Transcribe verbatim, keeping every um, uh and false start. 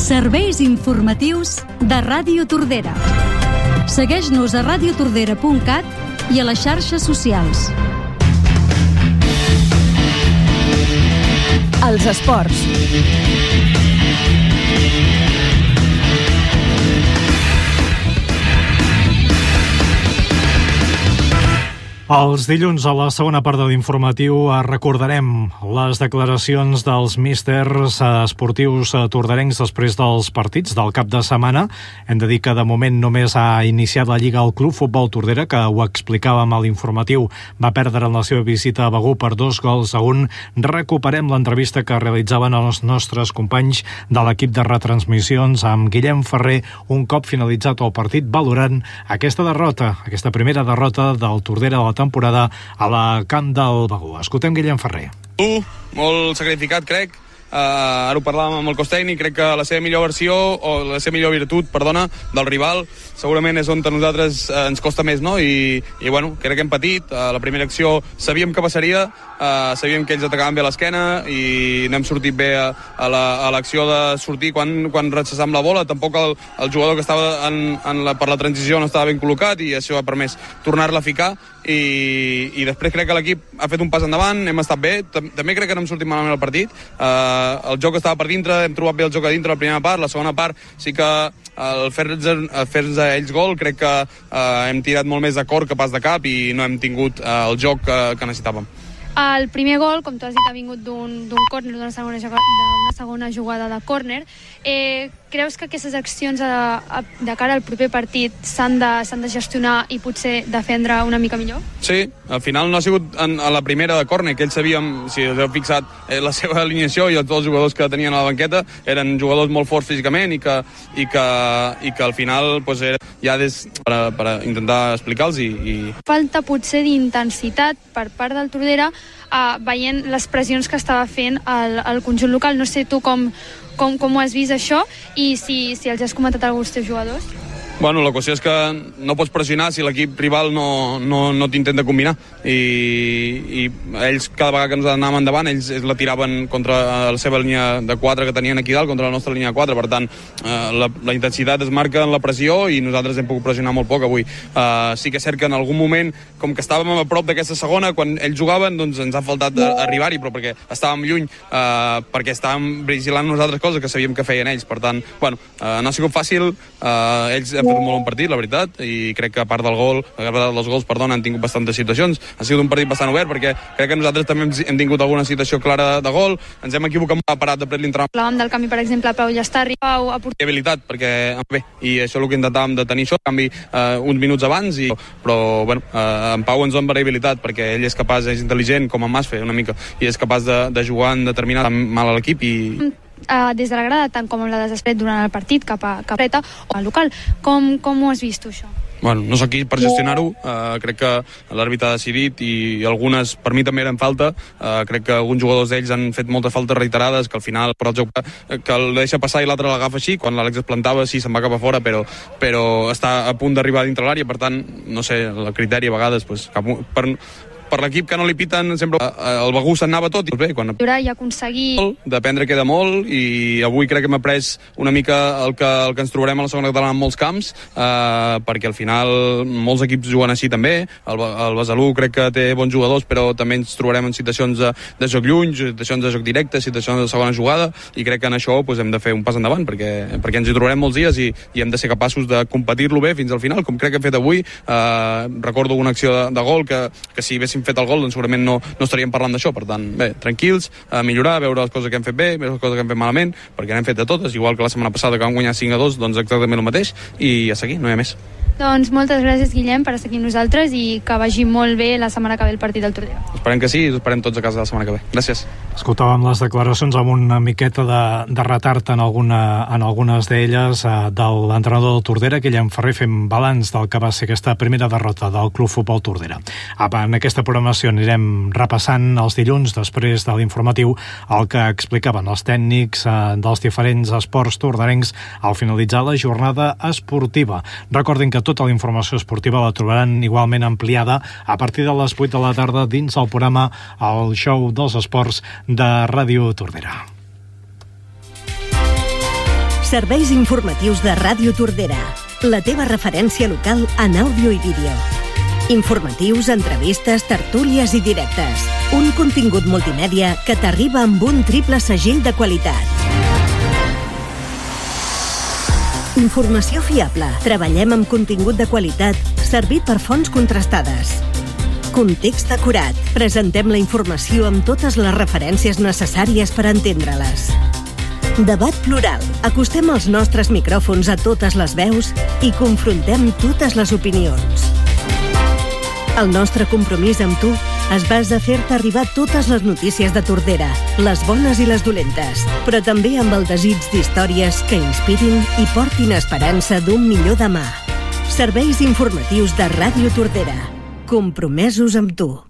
Serveis informatius de Ràdio Tordera. Segueix-nos a ràdio tordera punt cat i a les xarxes socials. Els esports. Els dilluns, a la segona part de l'informatiu, recordarem les declaracions dels místers esportius tordarencs després dels partits del cap de setmana. Hem de dir que de moment només ha iniciat la Lliga al Club Futbol Tordera, que ho explicàvem a l'informatiu, va perdre en la seva visita a Begur per dos gols a un. Recuperem l'entrevista que realitzaven els nostres companys de l'equip de retransmissions amb Guillem Ferrer, un cop finalitzat el partit, valorant aquesta derrota, aquesta primera derrota del Tordera de la temporada a la camp del Begur. Escoltem Guillem Ferrer. Uh, molt sacrificat, crec. Uh, ara ho parlàvem amb el cos tècnic, crec que la seva millor versió, o la seva millor virtut, perdona, del rival, segurament és on a nosaltres uh, ens costa més, no? I, i bueno, crec que hem patit. Uh, la primera acció sabíem que passaria, uh, sabíem que ells atacaven bé a l'esquena i n'hem sortit bé a, a l'acció la, de sortir quan, quan rechaçàvem la bola. Tampoc el, el jugador que estava en, en la, per la transició no estava ben col·locat i això ha permès tornar-la a ficar. I, i després crec que l'equip ha fet un pas endavant, hem estat bé. També crec que no hem sortit malament el partit. Uh, el joc estava per dintre, hem trobat bé el joc a dintre la primera part. La segona part sí que el fer-nos fer a ells gol, crec que uh, hem tirat molt més de cor que pas de cap i no hem tingut uh, el joc que, que necessitàvem. El primer gol, com tu has dit, ha vingut d'un córner, d'una segona, segona jugada de córner. Eh, creus que aquestes accions de, de cara al proper partit s'han de, s'han de gestionar i potser defendre una mica millor? Sí, al final no ha sigut en, a la primera de córner, que ells sabíem, si us heu fixat, eh, la seva alineació i tots els jugadors que tenien a la banqueta eren jugadors molt forts físicament i que, i que, i que al final pues, era ja des, per, a, per a intentar explicar-los. I, i... Falta potser d'intensitat per part del Tordera, uh, veient les pressions que estava fent el, el conjunt local. No sé tu com, com, com ho has vist això i si, si els has comentat a alguns teus jugadors. Bueno, la qüestió és que no pots pressionar si l'equip rival no, no, no t'intenta combinar I, i ells cada vegada que ens anàvem endavant ells la tiraven contra la seva línia de quatre que tenien aquí dalt, contra la nostra línia de quatre. Per tant, eh, la, la intensitat es marca en la pressió i nosaltres hem pogut pressionar molt poc avui. Eh, sí que és cert que en algun moment, com que estàvem a prop d'aquesta segona, quan ells jugaven, doncs ens ha faltat arribar-hi, però perquè estàvem lluny, eh, perquè estàvem vigilant nosaltres coses que sabíem que feien ells. Per tant, bueno, eh, no ha sigut fàcil, eh, ells han fet un molt bon partit, la veritat, i crec que a part del gol, a part dels gols, perdona, han tingut bastantes situacions. Ha sigut un partit bastant obert perquè crec que nosaltres també hem tingut alguna situació clara de gol. Ens hem equivocat, ha parat de pret l'entrenador. Parlàvem del canvi, per exemple, a Pau Llastarri. Pau ha portat habilitat, perquè bé, i això és el que intentàvem de tenir això, canvi eh, uns minuts abans, i, però bueno, eh, en Pau ens dona variabilitat perquè ell és capaç, és intel·ligent, com en Masfe una mica, i és capaç de, de jugar en determinat mal a l'equip i... Uh, des de la grada, tant com amb la desesperat durant el partit cap a, cap a preta o al local. Com, com ho has vist tu, això? Bueno, no sóc aquí per gestionar-ho, uh, crec que l'àrbitre ha decidit i algunes per mi també eren falta. Uh, crec que alguns jugadors d'ells han fet moltes faltes reiterades que al final per el joc que el deixa passar i l'altre l'agafa així, quan l'Àlex es plantava sí se'n va cap a fora, però, però està a punt d'arribar dintre l'àrea, per tant no sé, el criteri a vegades pues, cap, per, per l'equip que no li piten sempre el Begur se'n anava tot i bé, quan i aconseguir d'aprendre queda molt i avui crec que hem après una mica el que, el que ens trobarem a la segona catalana en molts camps, eh, perquè al final molts equips juguen així també. El, el Besalú crec que té bons jugadors, però també ens trobarem en situacions de, de joc lluny, situacions de joc directe, situacions de segona jugada, i crec que en això pues, hem de fer un pas endavant perquè, perquè ens hi trobarem molts dies i, i hem de ser capaços de competir-lo bé fins al final, com crec que hem fet avui. Eh, recordo una acció de, de gol que, que si haguéssim fet el gol doncs segurament no, no estaríem parlant d'això. Per tant, bé, tranquils, a millorar, veure les coses que hem fet bé, veure les coses que hem fet malament, perquè n'hem fet de totes, igual que la setmana passada que vam guanyar cinc a dos, doncs exactament el mateix, i a seguir, no hi ha més. Doncs moltes gràcies, Guillem, per estar aquí amb nosaltres i que vagi molt bé la setmana que ve el partit del Tordera. Esperem que sí, i esperem tots a casa la setmana que ve. Gràcies. Escoltàvem les declaracions amb una miqueta de, de retard en, alguna, en algunes d'elles eh, de l'entrenador del Tordera, Guillem Ferrer, fent balanç del que va ser aquesta primera derrota del Club Futbol Tordera. En aquesta programació anirem repassant els dilluns, després de l'informatiu, el que explicaven els tècnics eh, dels diferents esports tordarencs al finalitzar la jornada esportiva. Recordin que tota la informació esportiva la trobaran igualment ampliada a partir de les vuit de la tarda dins el programa El Show dels Esports de Ràdio Tordera. Serveis informatius de Ràdio Tordera, la teva referència local en àudio i vídeo. Informatius, entrevistes, tertúlies i directes. Un contingut multimèdia que t'arriba amb un triple segell de qualitat. Informació fiable. Treballem amb contingut de qualitat, servit per fonts contrastades. Context acurat. Presentem la informació amb totes les referències necessàries per entendre-les. Debat plural. Acostem els nostres micròfons a totes les veus i confrontem totes les opinions. El nostre compromís amb tu es basa a fer-te arribar totes les notícies de Tordera, les bones i les dolentes, però també amb el desig d'històries que inspirin i portin esperança d'un millor demà. Serveis informatius de Ràdio Tordera. Compromesos amb tu.